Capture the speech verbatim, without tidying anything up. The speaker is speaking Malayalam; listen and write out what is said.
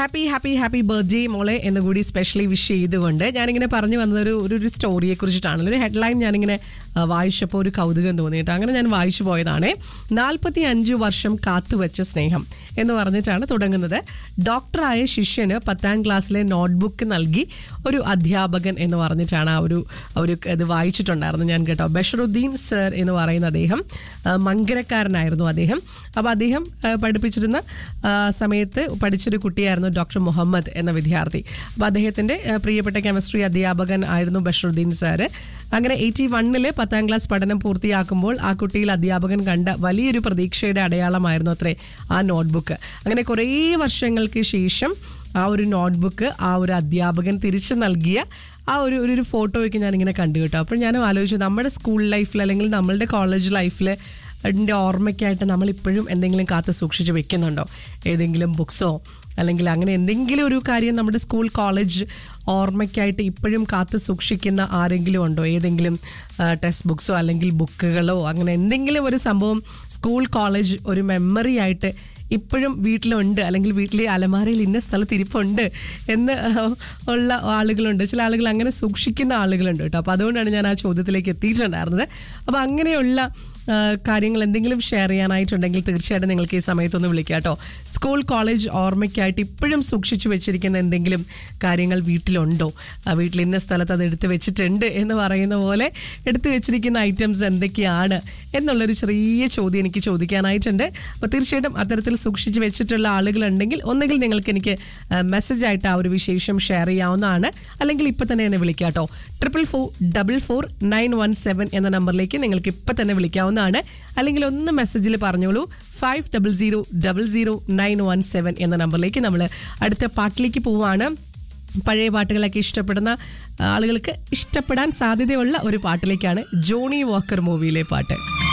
ഹാപ്പി ഹാപ്പി ഹാപ്പി ബർത്ത്ഡേ മോളെ എന്ന് കൂടി സ്പെഷ്യലി വിഷ് ചെയ്തുകൊണ്ട് ഞാനിങ്ങനെ പറഞ്ഞു വന്നതൊരു ഒരു ഒരു സ്റ്റോറിയെ കുറിച്ചിട്ടാണല്ലോ. ഒരു ഹെഡ്ലൈൻ ഞാനിങ്ങനെ വായിച്ചപ്പോൾ ഒരു കൗതുകം തോന്നിയിട്ട് അങ്ങനെ ഞാൻ വായിച്ചു പോയതാണേ. നാൽപ്പത്തി അഞ്ച് വർഷം കാത്തുവച്ച സ്നേഹം എന്ന് പറഞ്ഞിട്ടാണ് തുടങ്ങുന്നത്. ഡോക്ടറായ ശിഷ്യന് പത്താം ക്ലാസ്സിലെ നോട്ട്ബുക്ക് നൽകി ഒരു അധ്യാപകൻ എന്ന് പറഞ്ഞിട്ടാണ് ആ ഒരു ഒരു ഇത് വായിച്ചിട്ടുണ്ടായിരുന്നു ഞാൻ കേട്ടോ. ബഷറുദ്ദീൻ സർ എന്ന് പറയുന്ന അദ്ദേഹം മങ്കരക്കാരനായിരുന്നു അദ്ദേഹം. അപ്പോൾ അദ്ദേഹം പഠിപ്പിച്ചിരുന്ന സമയത്ത് പഠിച്ചൊരു കുട്ടിയായിരുന്നു ഡോക്ടർ മുഹമ്മദ് എന്ന വിദ്യാർത്ഥി. അപ്പോൾ അദ്ദേഹത്തിൻ്റെ പ്രിയപ്പെട്ട കെമിസ്ട്രി അധ്യാപകൻ ആയിരുന്നു ബഷറുദ്ദീൻ സാറ്. അങ്ങനെ എയ്റ്റി വണ്ണില് പത്താം ക്ലാസ് പഠനം പൂർത്തിയാക്കുമ്പോൾ ആ കുട്ടിയിൽ അധ്യാപകൻ കണ്ട വലിയൊരു പ്രതീക്ഷയുടെ അടയാളമായിരുന്നു അത്രേ ആ നോട്ട്ബുക്ക്. അങ്ങനെ കുറേ വർഷങ്ങൾക്ക് ശേഷം ആ ഒരു നോട്ട്ബുക്ക് ആ ഒരു അധ്യാപകൻ തിരിച്ചു നൽകിയ ആ ഒരു ഒരു ഫോട്ടോയൊക്കെ ഞാനിങ്ങനെ കണ്ടു കേട്ടോ. അപ്പോൾ ഞാൻ ആലോചിച്ചു, നമ്മുടെ സ്കൂൾ ലൈഫിൽ അല്ലെങ്കിൽ നമ്മളുടെ കോളേജ് ലൈഫിൽ അതിൻ്റെ ഓർമ്മയ്ക്കായിട്ട് നമ്മൾ ഇപ്പോഴും എന്തെങ്കിലും കാത്ത് സൂക്ഷിച്ച് വെക്കുന്നുണ്ടോ? ഏതെങ്കിലും ബുക്സോ അല്ലെങ്കിൽ അങ്ങനെ എന്തെങ്കിലും ഒരു കാര്യം നമ്മുടെ സ്കൂൾ കോളേജ് ഓർമ്മയ്ക്കായിട്ട് ഇപ്പോഴും കാത്തു സൂക്ഷിക്കുന്ന ആരെങ്കിലും ഉണ്ടോ? ഏതെങ്കിലും ടെക്സ്റ്റ് ബുക്സോ അല്ലെങ്കിൽ ബുക്കുകളോ അങ്ങനെ എന്തെങ്കിലും ഒരു സംഭവം സ്കൂൾ കോളേജ് ഒരു മെമ്മറി ആയിട്ട് ഇപ്പോഴും വീട്ടിലുണ്ട് അല്ലെങ്കിൽ വീട്ടിലെ അലമാരയിൽ ഇന്ന സ്ഥലത്ത് ഇരിപ്പുണ്ട് എന്ന് ഉള്ള ആളുകളുണ്ട്. ചില ആളുകൾ അങ്ങനെ സൂക്ഷിക്കുന്ന ആളുകളുണ്ട് കേട്ടോ. അപ്പോൾ അതുകൊണ്ടാണ് ഞാൻ ആ ചോദ്യത്തിലേക്ക് എത്തിയിട്ടുണ്ടായിരുന്നത്. അപ്പോൾ അങ്ങനെയുള്ള കാര്യങ്ങൾ എന്തെങ്കിലും ഷെയർ ചെയ്യാനായിട്ടുണ്ടെങ്കിൽ തീർച്ചയായിട്ടും നിങ്ങൾക്ക് ഈ സമയത്തൊന്ന് വിളിക്കാം കേട്ടോ. സ്കൂൾ കോളേജ് ഓർമ്മയ്ക്കായിട്ട് ഇപ്പോഴും സൂക്ഷിച്ചു വെച്ചിരിക്കുന്ന എന്തെങ്കിലും കാര്യങ്ങൾ വീട്ടിലുണ്ടോ? വീട്ടിൽ ഇന്ന സ്ഥലത്ത് അത് എടുത്തു വെച്ചിട്ടുണ്ട് എന്ന് പറയുന്ന പോലെ എടുത്തു വെച്ചിരിക്കുന്ന ഐറ്റംസ് എന്തൊക്കെയാണ് എന്നുള്ളൊരു ചെറിയ ചോദ്യം എനിക്ക് ചോദിക്കാനായിട്ടുണ്ട്. അപ്പോൾ തീർച്ചയായിട്ടും അത്തരത്തിൽ സൂക്ഷിച്ച് വെച്ചിട്ടുള്ള ആളുകളുണ്ടെങ്കിൽ ഒന്നുകിൽ നിങ്ങൾക്ക് എനിക്ക് മെസ്സേജ് ആയിട്ട് ആ ഒരു വിശേഷം ഷെയർ ചെയ്യാവുന്നതാണ്, അല്ലെങ്കിൽ ഇപ്പം തന്നെ എന്നെ വിളിക്കാം കേട്ടോ. Triple four double four nine one seven എന്ന നമ്പറിലേക്ക് നിങ്ങൾക്ക് ഇപ്പം തന്നെ വിളിക്കാവുന്നതാണ്. അല്ലെങ്കിൽ ഒന്ന് മെസ്സേജിൽ പറഞ്ഞോളൂ, five double zero double zero nine one seven എന്ന നമ്പറിലേക്ക്. നമ്മൾ അടുത്ത പാട്ടിലേക്ക് പോവാണ്. പഴയ പാട്ടുകളൊക്കെ ഇഷ്ടപ്പെടുന്ന ആളുകൾക്ക് ഇഷ്ടപ്പെടാൻ സാധ്യതയുള്ള ഒരു പാട്ടിലേക്കാണ്. ജോണി വാക്കർ മൂവിയിലെ പാട്ട്.